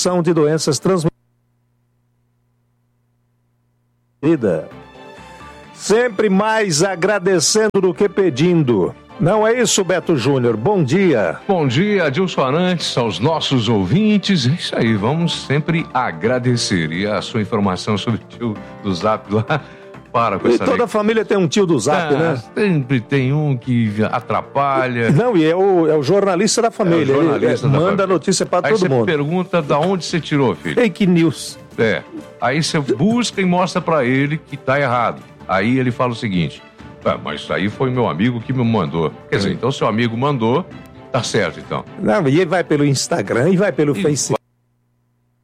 prevenção de doenças transmissíveis. Sempre mais agradecendo do que pedindo. Não é isso, Beto Júnior? Bom dia. Bom dia, Adilson Arantes, aos nossos ouvintes. É isso aí, vamos sempre agradecer. E a sua informação sobre o tio do Zap lá, para com e essa... toda a família tem um tio do Zap, né? Sempre tem um que atrapalha. Não, e é o jornalista da família. Ele manda a notícia para todo mundo. Aí você pergunta de onde você tirou, filho. Fake news. Aí você busca e mostra para ele que tá errado. Aí ele fala o seguinte... mas isso aí foi meu amigo que me mandou. Quer dizer, então seu amigo mandou, tá certo então. Não, e ele vai pelo Instagram e vai pelo Facebook.